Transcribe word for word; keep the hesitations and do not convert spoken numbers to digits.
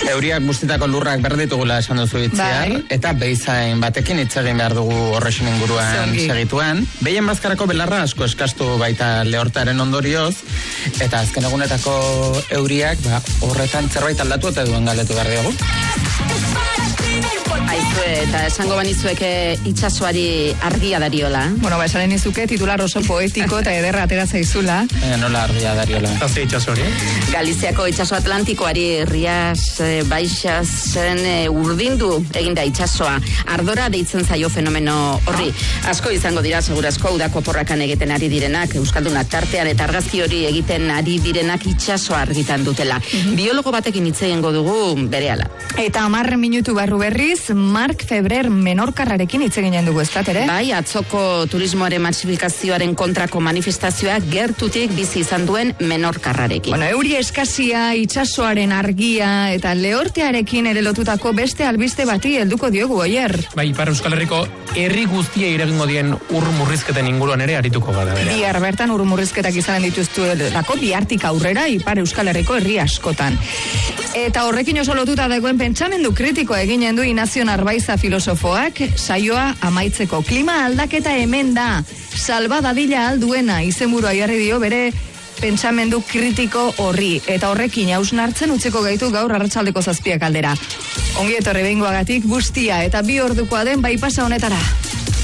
Euriak bustitako lurrak berditugula esan duzu itziar, bai. Eta behizain batekin hitz egin behar dugu horrexen inguruan Zongi. Segituan. Behien bazkarako belarra asko eskastu baita lehortaren ondorioz, eta azken egunetako euriak ba, horretan zerbait aldatu eta duen galetu behar diogu. Aizue, eta esango banizueke itxasoari argia dariola. Bueno, ba, esanen izuke titular oso poetiko eta ederra atera zaizula. E, nola argia dariola. Haze itxasori? Galiziako itxaso atlantikoari Rias e, Baixasen e, urdindu eginda itxasoa. Ardora deitzen zaio fenomeno horri. Asko izango dira, segurazko, udako porrakan egiten ari direnak, Euskaldunak tartean eta argazki hori egiten ari direnak itxasoa argitan dutela. Mm-hmm. Biologo batekin hitz egingo dugu berehala. Eta hamar minutu barru berriz, Mark Febrer menorkarrarekin hitz eginen dugu, ezta ere? Bai, atzoko turismoaren masifikazioaren kontrako manifestazioa gertutik bizi izan duen menorkarrarekin. Bueno, euri eskasia, itsasoaren argia eta lehortearekin ere lotutako beste albiste bati helduko diogu oier. Bai, Ipar Euskal Herriko herri guztia iragingo dien ur murrizketen inguruan ere arituko gara. Bihar bertan ur murrizketak izanen dituztu lako bihartik aurrera Ipar Euskal Herriko herri askotan. Eta horrekin oso lotuta dagoen pentsamendu kritikoa eginen du Inazio Narbaiza filosofoak, saioa amaitzeko. Klima aldaketa hemen da, salba dadila alduena, izenburua jarri dio bere pentsamendu kritiko horri. Eta horrekin hausnartzen utzeko gaitu gaur arratsaldeko zazpiak aldera. Ongi etorri behingoagatik guztia eta bi ordukoa den baipasa honetara.